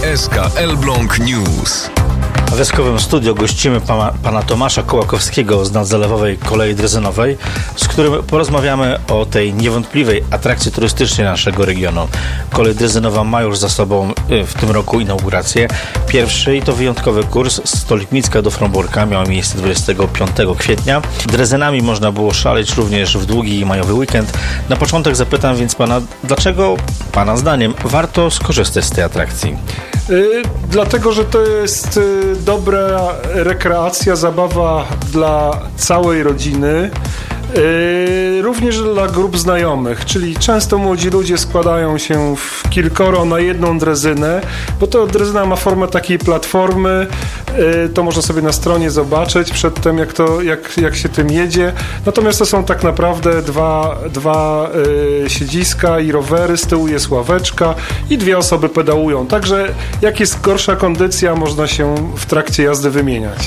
SK Elbląg News. W Weskowym Studio gościmy pana Tomasza Kołakowskiego z Nadzalewowej Kolei Drezynowej, z którym porozmawiamy o tej niewątpliwej atrakcji turystycznej naszego regionu. Kolej Drezynowa ma już za sobą w tym roku inaugurację. Pierwszy i to wyjątkowy kurs z Stolipnicka do Fromborka miał miejsce 25 kwietnia. Drezynami można było szaleć również w długi majowy weekend. Na początek zapytam więc pana, dlaczego pana zdaniem warto skorzystać z tej atrakcji? Dlatego, że to jest dobra rekreacja, zabawa dla całej rodziny, również dla grup znajomych, czyli często młodzi ludzie składają się w kilkoro na jedną drezynę, bo to drezyna ma formę takiej platformy, to można sobie na stronie zobaczyć przedtem, jak się tym jedzie. Natomiast to są tak naprawdę dwa siedziska i rowery, z tyłu jest ławeczka i dwie osoby pedałują. Także jak jest gorsza kondycja, można się w trakcie jazdy wymieniać.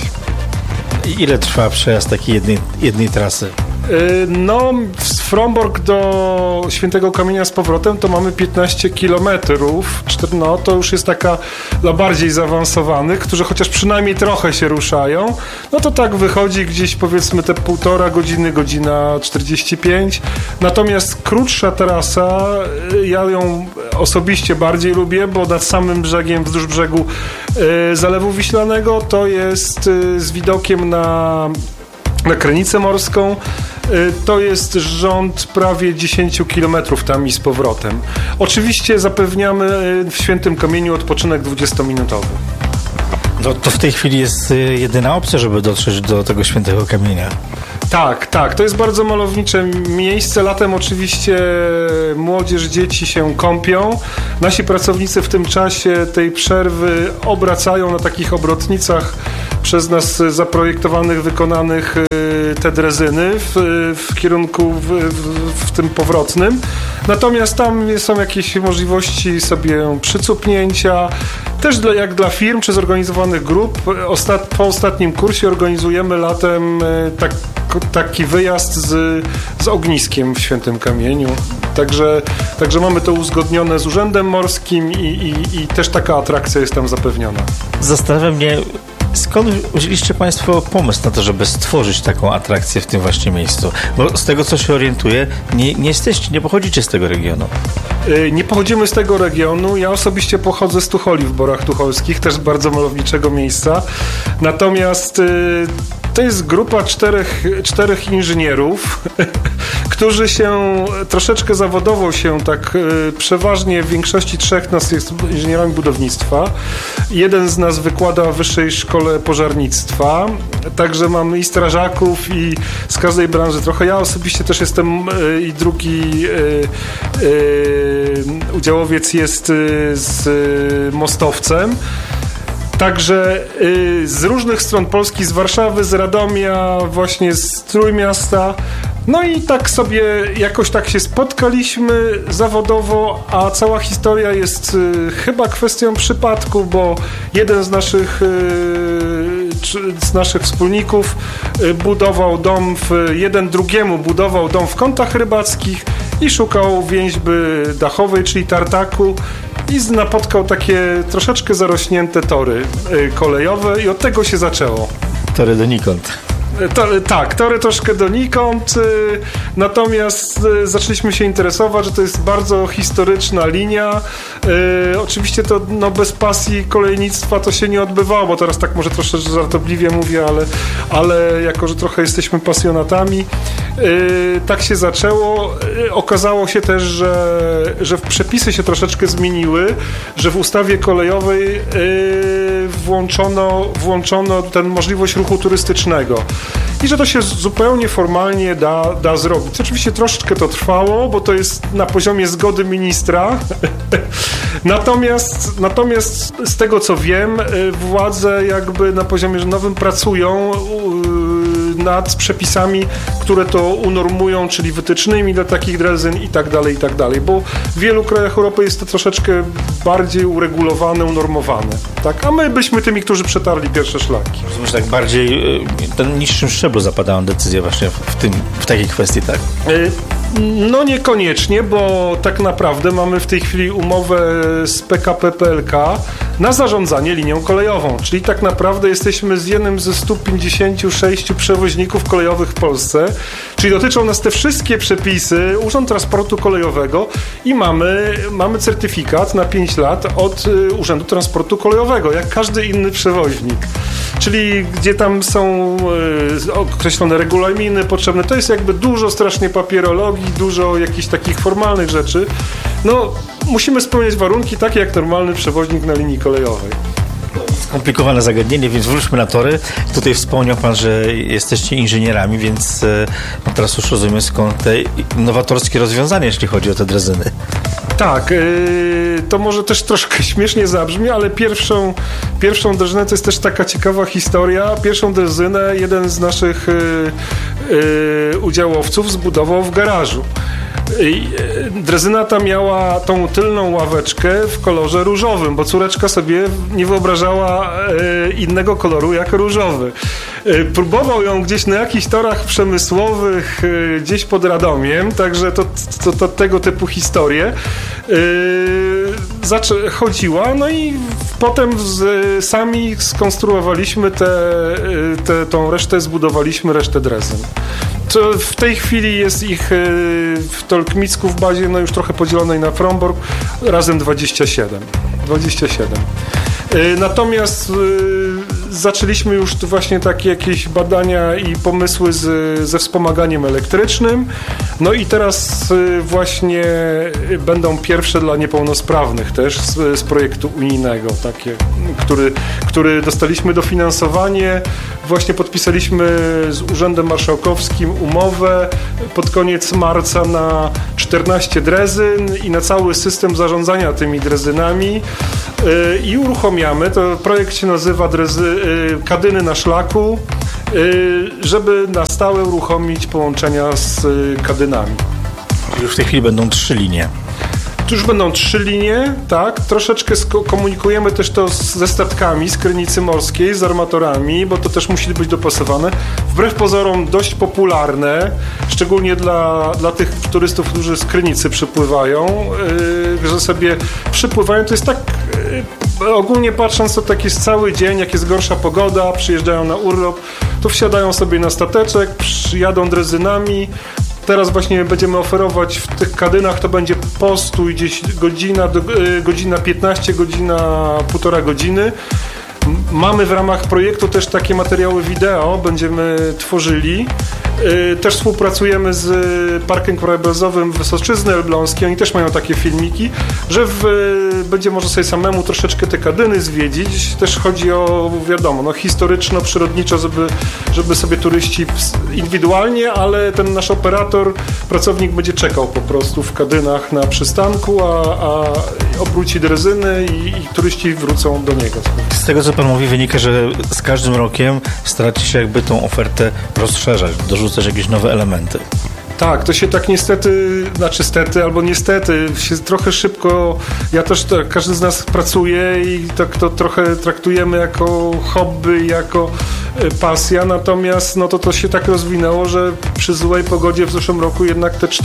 Ile trwa przejazd takiej jednej trasy? No, z Frombork do Świętego Kamienia z powrotem to mamy 15 kilometrów. No, to już jest taka dla bardziej zaawansowanych, którzy chociaż przynajmniej trochę się ruszają. No to tak wychodzi gdzieś powiedzmy te 1,5 godziny, godzina 45. Natomiast krótsza trasa, ja ją osobiście bardziej lubię, bo nad samym brzegiem, wzdłuż brzegu Zalewu Wiślanego to jest z widokiem na Krynicę Morską. To jest rząd prawie 10 kilometrów tam i z powrotem. Oczywiście zapewniamy w Świętym Kamieniu odpoczynek 20-minutowy. No to w tej chwili jest jedyna opcja, żeby dotrzeć do tego Świętego Kamienia. Tak. To jest bardzo malownicze miejsce. Latem oczywiście młodzież, dzieci się kąpią. Nasi pracownicy w tym czasie tej przerwy obracają na takich obrotnicach przez nas zaprojektowanych, wykonanych te drezyny w kierunku w tym powrotnym. Natomiast tam są jakieś możliwości sobie przycupnięcia. Też jak dla firm czy zorganizowanych grup. Po ostatnim kursie organizujemy latem taki wyjazd z ogniskiem w Świętym Kamieniu. Także mamy to uzgodnione z Urzędem Morskim i też taka atrakcja jest tam zapewniona. Zastanawia mnie, skąd wzięliście państwo pomysł na to, żeby stworzyć taką atrakcję w tym właśnie miejscu? Bo z tego, co się orientuję, nie pochodzicie z tego regionu. Nie pochodzimy z tego regionu. Ja osobiście pochodzę z Tucholi w Borach Tucholskich, też z bardzo malowniczego miejsca. Natomiast to jest grupa czterech inżynierów, którzy się troszeczkę zawodowo przeważnie w większości 3 nas jest inżynierami budownictwa. Jeden z nas wykłada w Wyższej Szkole Pożarnictwa. Także mamy i strażaków, i z każdej branży trochę. Ja osobiście też jestem i drugi udziałowiec jest z mostowcem. Także z różnych stron Polski, z Warszawy, z Radomia, właśnie z Trójmiasta. No i tak sobie jakoś tak się spotkaliśmy zawodowo, a cała historia jest chyba kwestią przypadku, bo jeden z naszych wspólników budował dom jeden drugiemu budował dom w Kątach Rybackich i szukał więźby dachowej, czyli tartaku, i napotkał takie troszeczkę zarośnięte tory kolejowe i od tego się zaczęło. Tory donikąd. Tory troszkę donikąd, natomiast zaczęliśmy się interesować, że to jest bardzo historyczna linia. Oczywiście to bez pasji kolejnictwa to się nie odbywało, bo teraz tak może troszeczkę żartobliwie mówię, ale jako, że trochę jesteśmy pasjonatami, tak się zaczęło. Okazało się też, że przepisy się troszeczkę zmieniły, że w ustawie kolejowej włączono tę możliwość ruchu turystycznego. I że to się zupełnie formalnie da zrobić. Oczywiście troszeczkę to trwało, bo to jest na poziomie zgody ministra. Natomiast z tego co wiem, władze jakby na poziomie rządowym pracują nad przepisami, które to unormują, czyli wytycznymi dla takich drezyn i tak dalej, bo w wielu krajach Europy jest to troszeczkę bardziej uregulowane, unormowane, tak? A my byśmy tymi, którzy przetarli pierwsze szlaki. Rozumiem, że tak bardziej ten niższym szczeblu zapadają decyzje właśnie w takiej kwestii, tak? No niekoniecznie, bo tak naprawdę mamy w tej chwili umowę z PKP PLK na zarządzanie linią kolejową, czyli tak naprawdę jesteśmy z jednym ze 156 przewoźników kolejowych w Polsce, czyli dotyczą nas te wszystkie przepisy, Urząd Transportu Kolejowego i mamy certyfikat na 5 lat od Urzędu Transportu Kolejowego, jak każdy inny przewoźnik. Czyli gdzie tam są określone regulaminy potrzebne, to jest jakby dużo strasznie papierologii, dużo jakichś takich formalnych rzeczy. No, musimy spełniać warunki takie jak normalny przewoźnik na linii kolejowej. Skomplikowane zagadnienie, więc wróćmy na tory. Tutaj wspomniał Pan, że jesteście inżynierami, więc teraz już rozumiem skąd te nowatorskie rozwiązania, jeśli chodzi o te drezyny. Tak, to może też troszkę śmiesznie zabrzmi, ale pierwszą drezynę to jest też taka ciekawa historia. Pierwszą drezynę jeden z naszych udziałowców zbudował w garażu. Drezyna ta miała tą tylną ławeczkę w kolorze różowym, bo córeczka sobie nie wyobrażała innego koloru jak różowy. Próbował ją gdzieś na jakichś torach przemysłowych, gdzieś pod Radomiem, także to tego typu historie chodziła, no i potem sami skonstruowaliśmy tą resztę, zbudowaliśmy resztę drezyn. To w tej chwili jest ich w Tolkmicku w bazie, no już trochę podzielonej na Frombork, razem 27. Natomiast zaczęliśmy już właśnie takie jakieś badania i pomysły ze wspomaganiem elektrycznym. No i teraz właśnie będą pierwsze dla niepełnosprawnych też z projektu unijnego, takie, który dostaliśmy dofinansowanie. Właśnie podpisaliśmy z Urzędem Marszałkowskim umowę pod koniec marca na 14 drezyn i na cały system zarządzania tymi drezynami i uruchamiamy. To projekt się nazywa Kadyny na szlaku, żeby na stałe uruchomić połączenia z kadynami. Już w tej chwili będą 3 linie. Tu już będą 3 linie, tak. Troszeczkę komunikujemy też to ze statkami z Krynicy Morskiej, z armatorami, bo to też musi być dopasowane. Wbrew pozorom dość popularne, szczególnie dla tych turystów, którzy z Krynicy przypływają, że sobie przypływają. To jest tak, ogólnie patrząc, to tak jest cały dzień, jak jest gorsza pogoda, przyjeżdżają na urlop, to wsiadają sobie na stateczek, jadą drezynami. Teraz właśnie będziemy oferować w tych kadynach, to będzie postój gdzieś godzina 15, półtora godziny. Mamy w ramach projektu też takie materiały wideo, będziemy tworzyli. Też współpracujemy z Parkiem Krajobrazowym Wysoczyzny Elbląskiej, oni też mają takie filmiki, że będzie można sobie samemu troszeczkę te kadyny zwiedzić. Też chodzi o, wiadomo, historyczno-przyrodniczo, żeby sobie turyści indywidualnie, ale ten nasz operator, pracownik będzie czekał po prostu w kadynach na przystanku, a obróci drezyny i turyści wrócą do niego. Z tego, co Pan mówi, wynika, że z każdym rokiem staracie się jakby tą ofertę rozszerzać, dorzucać jakieś nowe elementy. Tak, to się tak niestety się trochę szybko, ja też każdy z nas pracuje i tak to trochę traktujemy jako hobby, jako pasja, natomiast to się tak rozwinęło, że przy złej pogodzie w zeszłym roku jednak te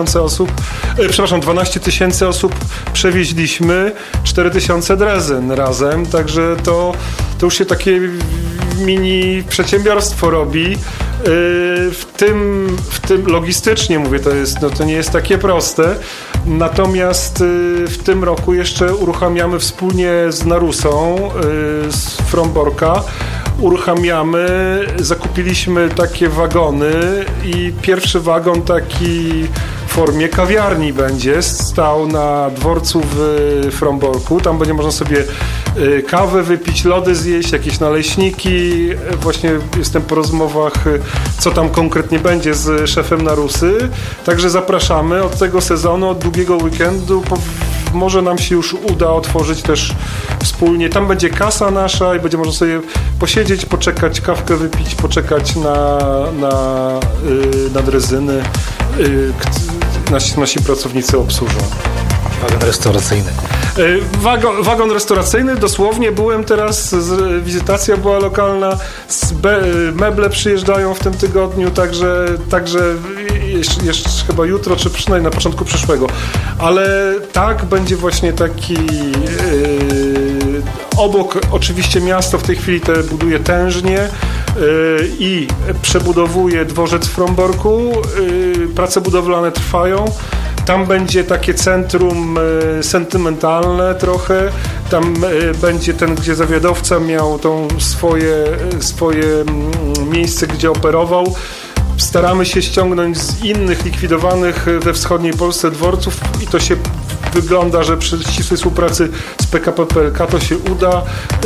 12 tysięcy osób przewieźliśmy, 4000 drezyn razem, także to już się takie mini przedsiębiorstwo robi. W tym logistycznie mówię, to nie jest takie proste. Natomiast w tym roku jeszcze uruchamiamy wspólnie z Narusą, z Fromborka, zakupiliśmy takie wagony i pierwszy wagon taki w formie kawiarni będzie stał na dworcu w Fromborku. Tam będzie można sobie kawę wypić, lody zjeść, jakieś naleśniki. Właśnie jestem po rozmowach, co tam konkretnie będzie z szefem Narusy. Także zapraszamy od tego sezonu, od długiego weekendu. Może nam się już uda otworzyć też wspólnie. Tam będzie kasa nasza i będzie można sobie posiedzieć, poczekać, kawkę wypić, poczekać na drezyny. Nasi pracownicy obsłużą. Wagon restauracyjny. Wagon restauracyjny, dosłownie byłem teraz, wizytacja była lokalna, meble przyjeżdżają w tym tygodniu, także jeszcze chyba jutro, czy przynajmniej na początku przyszłego. Ale tak, będzie właśnie taki Obok oczywiście miasto w tej chwili buduje tężnie i przebudowuje dworzec w Fromborku. Prace budowlane trwają. Tam będzie takie centrum sentymentalne trochę. Tam będzie gdzie zawiadowca miał swoje miejsce, gdzie operował. Staramy się ściągnąć z innych likwidowanych we wschodniej Polsce dworców i to się wygląda, że przy ścisłej współpracy z PKP PLK to się uda.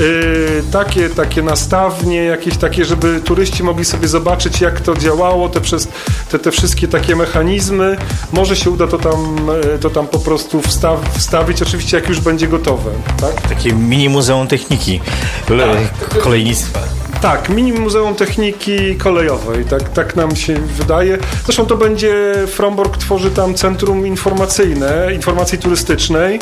Takie nastawnie, jakieś takie, żeby turyści mogli sobie zobaczyć, jak to działało, te wszystkie takie mechanizmy. Może się uda to tam po prostu wstawić, oczywiście jak już będzie gotowe. Tak? Takie mini muzeum techniki kolejnictwa. Tak, mini muzeum techniki kolejowej, tak nam się wydaje. Zresztą to będzie, Frombork tworzy tam centrum informacyjne, informacji turystycznej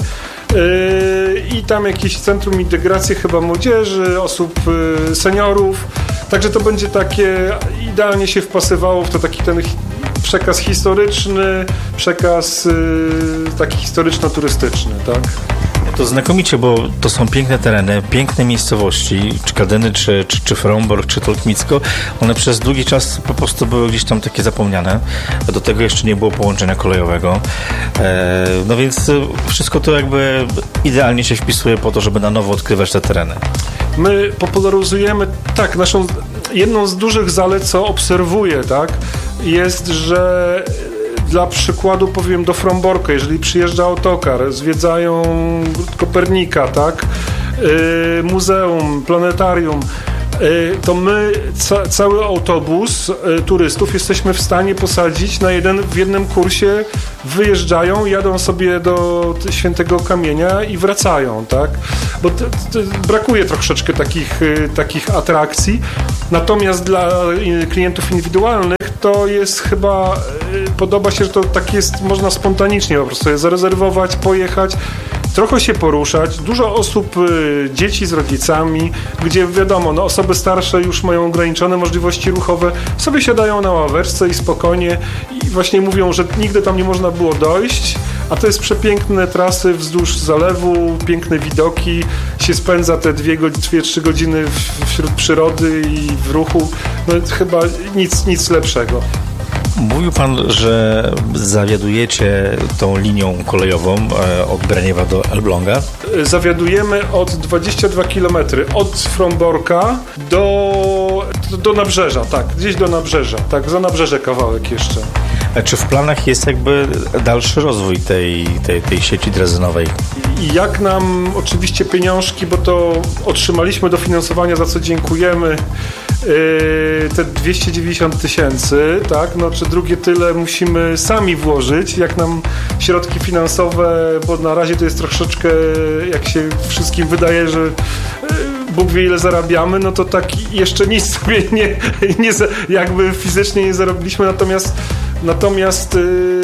i tam jakieś centrum integracji chyba młodzieży, osób, seniorów. Także to będzie takie, idealnie się wpasowało w to taki ten przekaz historyczny, przekaz taki historyczno-turystyczny, tak? To znakomicie, bo to są piękne tereny, piękne miejscowości, czy Kadyny, czy Frombork, czy Tolkmicko. One przez długi czas po prostu były gdzieś tam takie zapomniane. Do tego jeszcze nie było połączenia kolejowego. No więc wszystko to jakby idealnie się wpisuje po to, żeby na nowo odkrywać te tereny. My popularyzujemy, tak, jedną z dużych zalet, co obserwuję, tak, jest, że dla przykładu powiem do Fromborka, jeżeli przyjeżdża autokar, zwiedzają Kopernika, tak, muzeum, planetarium, to my cały autobus turystów jesteśmy w stanie posadzić w jednym kursie, wyjeżdżają, jadą sobie do Świętego Kamienia i wracają, tak? Bo brakuje troszeczkę takich atrakcji. Natomiast dla klientów indywidualnych to jest chyba, podoba się, że to tak jest, można spontanicznie po prostu zarezerwować, pojechać, trochę się poruszać. Dużo osób, dzieci z rodzicami, gdzie wiadomo, osoby starsze już mają ograniczone możliwości ruchowe, sobie siadają na ławeczce i spokojnie i właśnie mówią, że nigdy tam nie można było dojść, a to jest przepiękne trasy wzdłuż zalewu, piękne widoki, się spędza te 2-3 godziny wśród przyrody i w ruchu. No chyba nic lepszego. Mówił pan, że zawiadujecie tą linią kolejową od Braniewa do Elbląga? Zawiadujemy od 22 km od Fromborka do Nabrzeża, tak, gdzieś do Nabrzeża, tak, za Nabrzeże kawałek jeszcze. A czy w planach jest jakby dalszy rozwój tej sieci drezynowej? Jak nam oczywiście pieniążki, bo to otrzymaliśmy dofinansowania, za co dziękujemy, te 290 000, tak, czy drugie tyle musimy sami włożyć, jak nam środki finansowe, bo na razie to jest troszeczkę, jak się wszystkim wydaje, że Bóg wie ile zarabiamy, no to tak jeszcze nic sobie nie jakby fizycznie nie zarobiliśmy, natomiast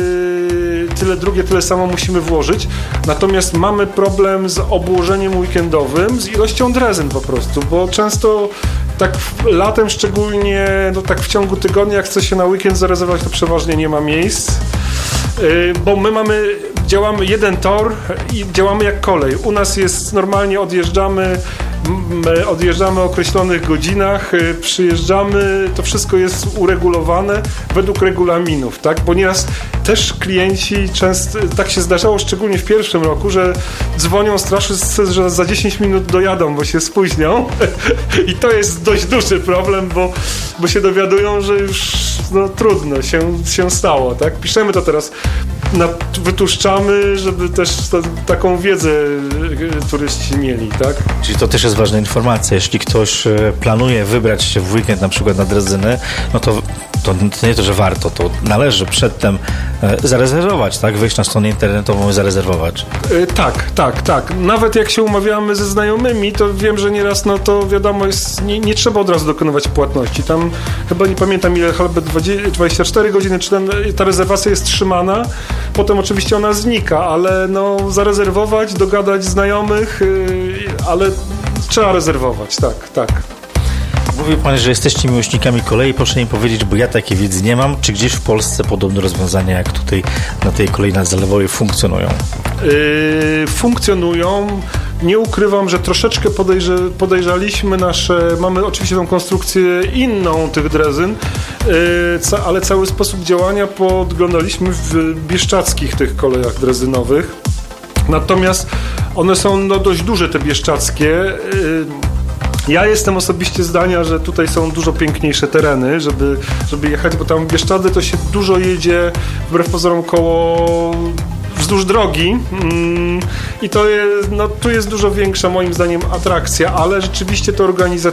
tyle samo musimy włożyć. Natomiast mamy problem z obłożeniem weekendowym, z ilością drezyn po prostu, bo często tak latem szczególnie, tak w ciągu tygodnia, jak chce się na weekend zarezerwować, to przeważnie nie ma miejsc, bo my działamy jeden tor i działamy jak kolej. U nas jest normalnie, odjeżdżamy o określonych godzinach, przyjeżdżamy, to wszystko jest uregulowane według regulaminów, tak? Bo nieraz też klienci często, tak się zdarzało szczególnie w pierwszym roku, że dzwonią strasznie, że za 10 minut dojadą, bo się spóźnią i to jest dość duży problem, bo się dowiadują, że już trudno się stało, tak? Piszemy to teraz, wytłuszczamy, żeby też taką wiedzę turyści mieli, tak? Czyli to też jest ważna informacja. Jeśli ktoś planuje wybrać się w weekend na przykład na drezyny, no to nie to, że warto, to należy przedtem zarezerwować, tak? Wejść na stronę internetową i zarezerwować. Tak. Nawet jak się umawiamy ze znajomymi, to wiem, że nieraz, to wiadomo, nie trzeba od razu dokonywać płatności. Tam chyba nie pamiętam ile, 24 godziny, czy ta rezerwacja jest trzymana, potem oczywiście ona znika, ale zarezerwować, dogadać znajomych, ale trzeba rezerwować, tak. Mówił pan, że jesteście miłośnikami kolei. Proszę mi powiedzieć, bo ja takiej wiedzy nie mam, czy gdzieś w Polsce podobne rozwiązania jak tutaj na tej kolei zalewowej funkcjonują? Funkcjonują. nie ukrywam, że troszeczkę podejrzaliśmy mamy oczywiście tą konstrukcję inną tych drezyn, ale cały sposób działania podglądaliśmy w bieszczadzkich tych kolejach drezynowych. Natomiast one są dość duże, te bieszczadzkie. Ja jestem osobiście zdania, że tutaj są dużo piękniejsze tereny, żeby jechać, bo tam w Bieszczady to się dużo jedzie, wbrew pozorom, wzdłuż drogi i to jest, tu jest dużo większa moim zdaniem atrakcja, ale rzeczywiście to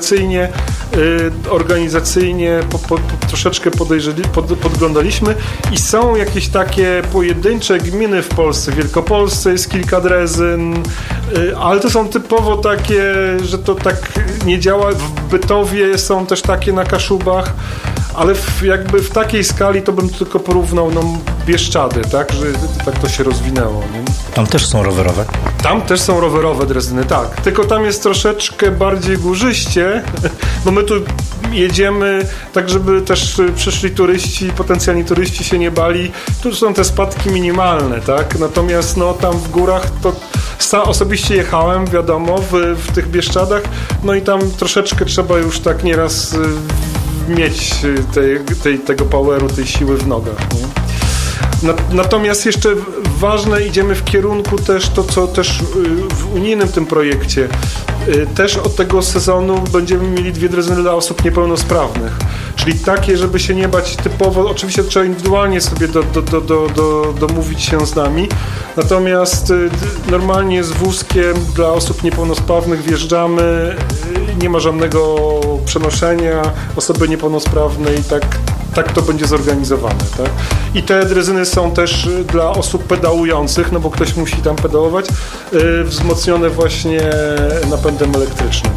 organizacyjnie troszeczkę podglądaliśmy i są jakieś takie pojedyncze gminy w Polsce. W Wielkopolsce jest kilka drezyn, ale to są typowo takie, że to tak nie działa. W Bytowie są też takie na Kaszubach, ale jakby w takiej skali to bym tylko porównał Bieszczady, tak, że tak to się rozwinęło. Nie? Tam też są rowerowe? Tam też są rowerowe drezyny, tak. Tylko tam jest troszeczkę bardziej górzyście, bo my tu jedziemy tak, żeby też przyszli turyści, potencjalni turyści się nie bali. Tu są te spadki minimalne, tak. Natomiast tam w górach to osobiście jechałem, wiadomo, w tych Bieszczadach, i tam troszeczkę trzeba już tak nieraz mieć tego poweru, tej siły w nogach. Nie? Natomiast jeszcze ważne, idziemy w kierunku też to, co też w unijnym tym projekcie. Też od tego sezonu będziemy mieli 2 drezyny dla osób niepełnosprawnych. Czyli takie, żeby się nie bać typowo, oczywiście trzeba indywidualnie sobie domówić się z nami. Natomiast normalnie z wózkiem dla osób niepełnosprawnych wjeżdżamy, nie ma żadnego przenoszenia osoby niepełnosprawnej, tak to będzie zorganizowane. Tak? I te drezyny są też dla osób pedałujących, bo ktoś musi tam pedałować, wzmocnione właśnie napędem elektrycznym.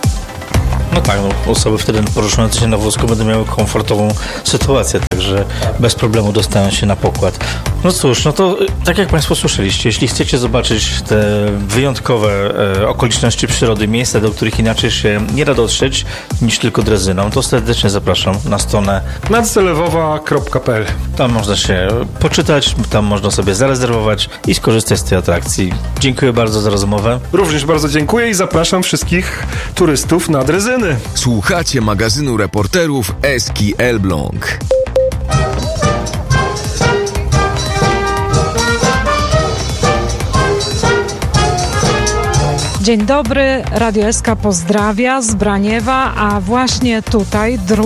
No tak, osoby wtedy poruszające się na wózku będą miały komfortową sytuację, także bez problemu dostają się na pokład. No cóż, to tak jak Państwo słyszeliście, jeśli chcecie zobaczyć te wyjątkowe okoliczności przyrody, miejsca, do których inaczej się nie da dotrzeć niż tylko drezyną, to serdecznie zapraszam na stronę nadzelewowa.pl. Tam można się poczytać, tam można sobie zarezerwować i skorzystać z tej atrakcji. Dziękuję bardzo za rozmowę. Również bardzo dziękuję i zapraszam wszystkich turystów na drezyny. Słuchacie magazynu reporterów Eski Elbląg. Dzień dobry, Radio SK pozdrawia z Braniewa, a właśnie tutaj 2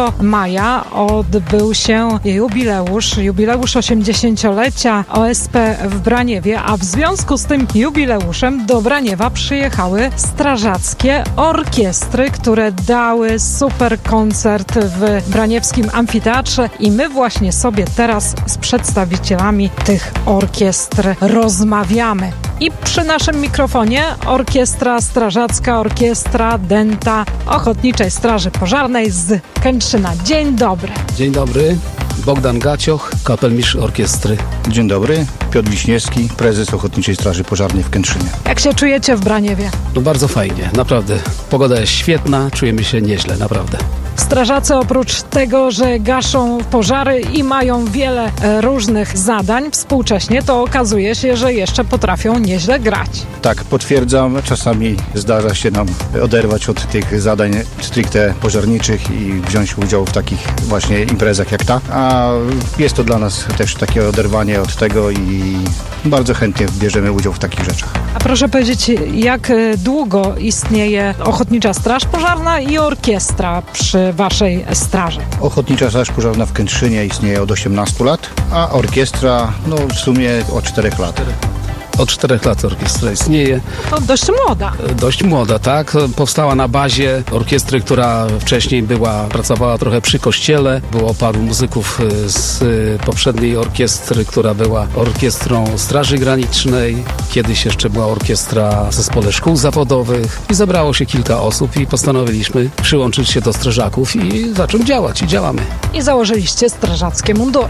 maja odbył się jubileusz 80-lecia OSP w Braniewie, a w związku z tym jubileuszem do Braniewa przyjechały strażackie orkiestry, które dały super koncert w braniewskim amfiteatrze i my właśnie sobie teraz z przedstawicielami tych orkiestr rozmawiamy. I przy naszym mikrofonie orkiestra strażacka, orkiestra Denta Ochotniczej Straży Pożarnej z Kętrzyna. Dzień dobry. Dzień dobry. Bogdan Gacioch, kapelmistrz orkiestry. Dzień dobry. Piotr Wiśniewski, prezes Ochotniczej Straży Pożarnej w Kętrzynie. Jak się czujecie w Braniewie? Bardzo fajnie, naprawdę. Pogoda jest świetna, czujemy się nieźle, naprawdę. Strażacy oprócz tego, że gaszą pożary i mają wiele różnych zadań współcześnie, to okazuje się, że jeszcze potrafią nieźle grać. Tak, potwierdzam. Czasami zdarza się nam oderwać od tych zadań stricte pożarniczych i wziąć udział w takich właśnie imprezach jak ta. A jest to dla nas też takie oderwanie od tego i bardzo chętnie bierzemy udział w takich rzeczach. A proszę powiedzieć, jak długo istnieje Ochotnicza Straż Pożarna i orkiestra przy waszej straży? Ochotnicza Straż Pożarna w Kętrzynie istnieje od 18 lat, a orkiestra w sumie od 4 lat. Od 4 lat orkiestra istnieje. To dość młoda. Dość młoda, tak. Powstała na bazie orkiestry, która wcześniej pracowała trochę przy kościele. Było paru muzyków z poprzedniej orkiestry, która była orkiestrą Straży Granicznej. Kiedyś jeszcze była orkiestra w zespole szkół zawodowych. I zebrało się kilka osób i postanowiliśmy przyłączyć się do strażaków i zacząć działać. I działamy. I założyliście strażackie mundury.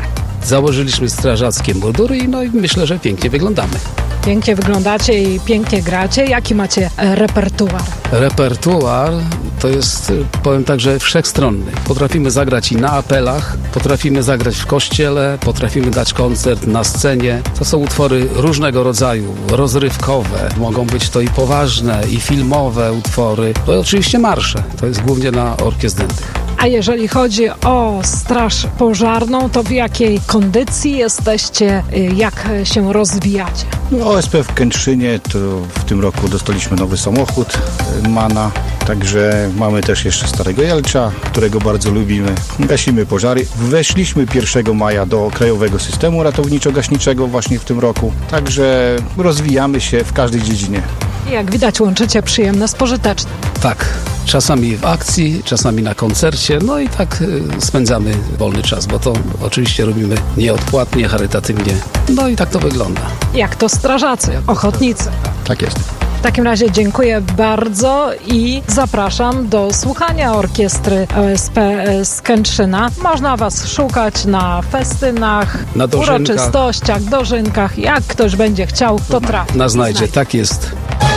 Założyliśmy strażackie mundury i myślę, że pięknie wyglądamy. Pięknie wyglądacie i pięknie gracie. Jaki macie repertuar? Repertuar to jest, powiem tak, że wszechstronny. Potrafimy zagrać i na apelach, potrafimy zagrać w kościele, potrafimy dać koncert na scenie. To są utwory różnego rodzaju, rozrywkowe. Mogą być to i poważne, i filmowe utwory. To oczywiście marsze. To jest głównie na orkiestrę dętych. A jeżeli chodzi o straż pożarną, to w jakiej kondycji jesteście? Jak się rozwijacie? OSP w Kętrzynie to w tym roku dostaliśmy nowy samochód MANA, także mamy też jeszcze Starego Jelcza, którego bardzo lubimy. Gasimy pożary. Weszliśmy 1 maja do Krajowego Systemu Ratowniczo-Gaśniczego właśnie w tym roku, także rozwijamy się w każdej dziedzinie. Jak widać, łączycie przyjemne z pożytecznym. Tak, czasami w akcji, czasami na koncercie, i tak spędzamy wolny czas, bo to oczywiście robimy nieodpłatnie, charytatywnie, i tak to wygląda. Jak to strażacy, ochotnicy. Tak jest. W takim razie dziękuję bardzo i zapraszam do słuchania orkiestry OSP z Kętrzyna. Można was szukać na festynach, na uroczystościach, dożynkach. Jak ktoś będzie chciał, to trafi. Nas znajdzie, tak jest.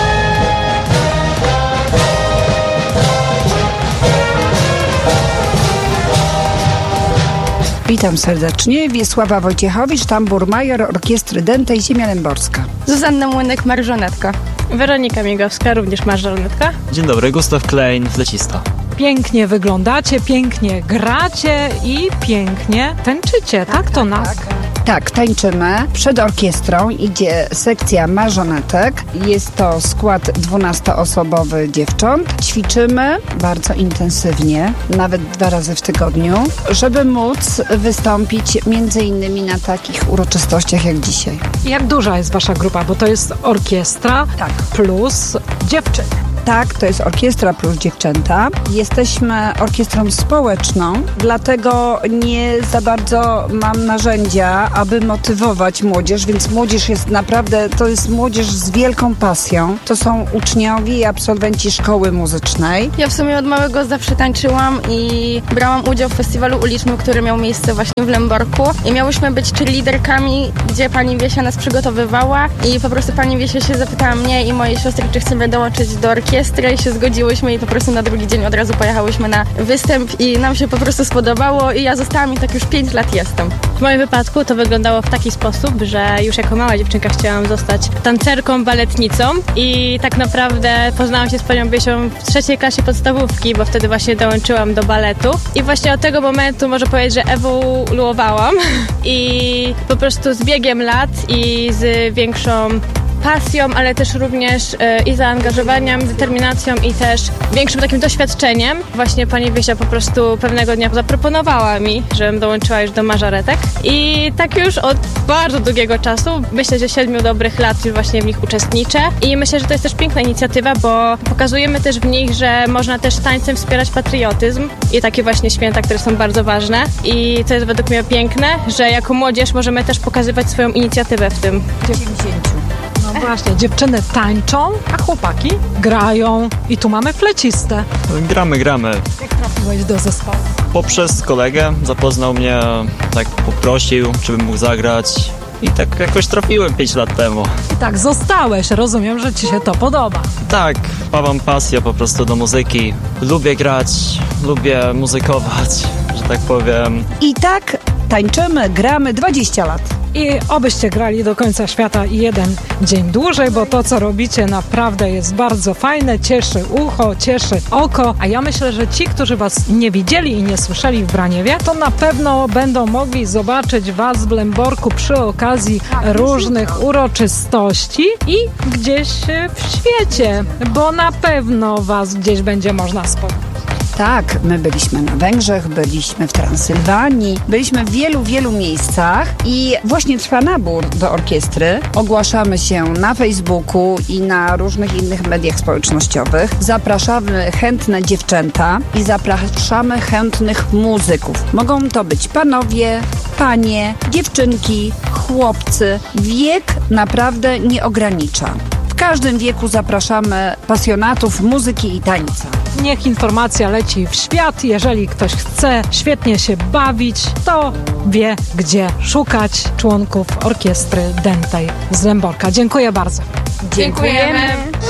Witam serdecznie. Wiesława Wojciechowicz, tamburmajor Orkiestry Dętej Ziemia Lęborska. Zuzanna Młynek, marżonetka. Weronika Miegowska, również marżonetka. Dzień dobry, Gustaw Klein, flecista. Pięknie wyglądacie, pięknie gracie i pięknie tańczycie, tak to nas? Tak, tańczymy. Przed orkiestrą idzie sekcja marżonetek. Jest to skład 12-osobowy dziewcząt. Ćwiczymy bardzo intensywnie, nawet 2 razy w tygodniu, żeby móc wystąpić między innymi na takich uroczystościach jak dzisiaj. Jak duża jest wasza grupa? Bo to jest orkiestra plus dziewczyny. Tak, to jest orkiestra plus dziewczęta. Jesteśmy orkiestrą społeczną, dlatego nie za bardzo mam narzędzia, aby motywować młodzież, więc młodzież jest naprawdę, to jest młodzież z wielką pasją. To są uczniowie i absolwenci szkoły muzycznej. Ja w sumie od małego zawsze tańczyłam i brałam udział w festiwalu ulicznym, który miał miejsce właśnie w Lęborku. I miałyśmy być cheerleaderkami, gdzie pani Wiesia nas przygotowywała i po prostu pani Wiesia się zapytała mnie i moje siostry, czy chcemy dołączyć do orkiestry i się zgodziłyśmy i po prostu na drugi dzień od razu pojechałyśmy na występ i nam się po prostu spodobało i ja zostałam i tak już 5 lat jestem. W moim wypadku to wyglądało w taki sposób, że już jako mała dziewczynka chciałam zostać tancerką, baletnicą i tak naprawdę poznałam się z panią Wiesią w 3. klasie podstawówki, bo wtedy właśnie dołączyłam do baletu i właśnie od tego momentu można powiedzieć, że ewoluowałam i po prostu z biegiem lat i z większą pasją, ale też również i zaangażowaniem, determinacją i też większym takim doświadczeniem. Właśnie pani Wiesia po prostu pewnego dnia zaproponowała mi, żebym dołączyła już do mażoretek i tak już od bardzo długiego czasu, myślę, że 7 dobrych lat już właśnie w nich uczestniczę i myślę, że to jest też piękna inicjatywa, bo pokazujemy też w nich, że można też tańcem wspierać patriotyzm i takie właśnie święta, które są bardzo ważne i to jest według mnie piękne, że jako młodzież możemy też pokazywać swoją inicjatywę w tym. 90. No właśnie, dziewczyny tańczą, a chłopaki grają i tu mamy flecistę. Gramy. Jak trafiłeś do zespołu? Poprzez kolegę zapoznał mnie, tak poprosił, czy bym mógł zagrać i tak jakoś trafiłem 5 lat temu. I tak zostałeś, rozumiem, że ci się to podoba. Tak, mam pasję po prostu do muzyki. Lubię grać, lubię muzykować, że tak powiem. I tak tańczymy, gramy 20 lat. I obyście grali do końca świata i 1 dzień dłużej, bo to, co robicie, naprawdę jest bardzo fajne, cieszy ucho, cieszy oko, a ja myślę, że ci, którzy was nie widzieli i nie słyszeli w Braniewie, to na pewno będą mogli zobaczyć was w Lęborku przy okazji różnych uroczystości i gdzieś w świecie, bo na pewno was gdzieś będzie można spotkać. Tak, my byliśmy na Węgrzech, byliśmy w Transylwanii, byliśmy w wielu miejscach i właśnie trwa nabór do orkiestry. Ogłaszamy się na Facebooku i na różnych innych mediach społecznościowych. Zapraszamy chętne dziewczęta i zapraszamy chętnych muzyków. Mogą to być panowie, panie, dziewczynki, chłopcy. Wiek naprawdę nie ogranicza. W każdym wieku zapraszamy pasjonatów muzyki i tańca. Niech informacja leci w świat. Jeżeli ktoś chce świetnie się bawić, to wie, gdzie szukać członków orkiestry dętej z Lęborka. Dziękuję bardzo. Dziękujemy.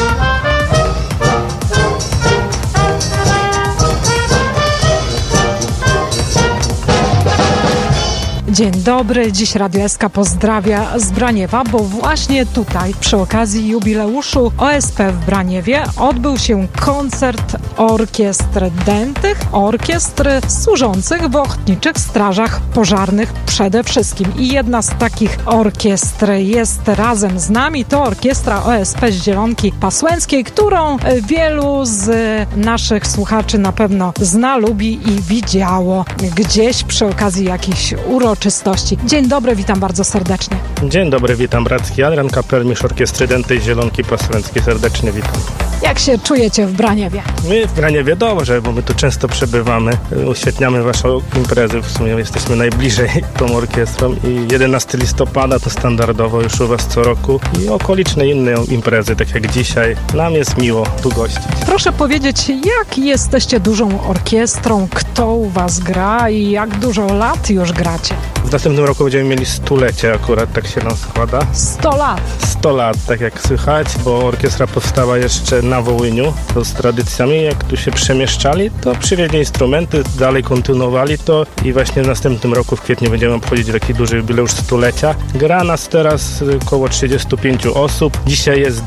Dzień dobry, dziś Radio SK pozdrawia z Braniewa, bo właśnie tutaj przy okazji jubileuszu OSP w Braniewie odbył się koncert orkiestr dętych, orkiestr służących w ochotniczych strażach pożarnych przede wszystkim. I jedna z takich orkiestr jest razem z nami, to orkiestra OSP z Zielonki Pasłęckiej, którą wielu z naszych słuchaczy na pewno zna, lubi i widziało gdzieś przy okazji jakichś uroczystości. Dzień dobry, witam bardzo serdecznie. Dzień dobry, witam Bracki Adrian, kapelmistrz Orkiestry Dętej Zielonki Pasłęckiej. Serdecznie witam. Jak się czujecie w Braniewie? My w Braniewie dobrze, bo my tu często przebywamy, uświetniamy waszą imprezę, w sumie jesteśmy najbliżej tą orkiestrą i 11 listopada to standardowo już u was co roku i okoliczne inne imprezy, tak jak dzisiaj. Nam jest miło tu gościć. Proszę powiedzieć, jak jesteście dużą orkiestrą, kto u was gra i jak dużo lat już gracie? W następnym roku będziemy mieli 100-lecie akurat, tak się nam składa. 100 lat! 100 lat, tak jak słychać, bo orkiestra powstała jeszcze na Wołyniu, to z tradycjami, jak tu się przemieszczali, to przywieźli instrumenty, dalej kontynuowali to i właśnie w następnym roku w kwietniu będziemy obchodzić taki duży jubileusz 100-lecia. Gra nas teraz około 35 osób, dzisiaj jest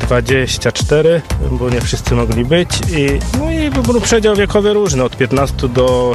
24, bo nie wszyscy mogli być i przedział wiekowy różny, od 15 do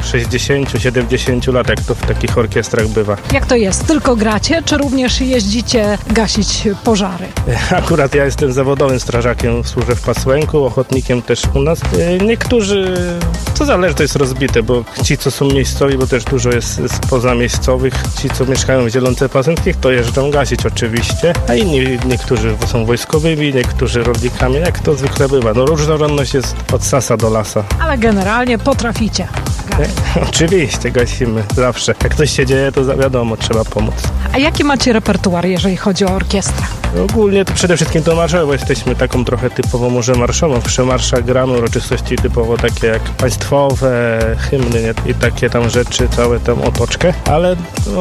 60-70 lat, jak to w takich orkiestrach bywa. Jak to jest? Tylko gracie, czy również jeździcie gasić pożary? Akurat ja jestem zawodowym strażakiem, służę w Pasłęku, ochotnikiem też u nas. Niektórzy, to zależy, to jest rozbite, bo ci, co są miejscowi, bo też dużo jest pozamiejscowych, ci, co mieszkają w Zielonce Pasłęckiej, to jeżdżą gasić oczywiście, a inni, niektórzy są wojskowymi, niektórzy rolnikami, jak to zwykle bywa. No różnorodność jest od sasa do lasa. Ale generalnie potraficie. Oczywiście, gasimy zawsze. Jak coś się dzieje, to wiadomo, trzeba pomóc. A jaki macie repertuar, jeżeli chodzi o orkiestrę? Ogólnie to przede wszystkim to marszowe, bo jesteśmy taką trochę typowo może marszową. W przemarszach gramy uroczystości typowo takie jak państwowe, hymny i takie tam rzeczy, całe tam otoczkę, ale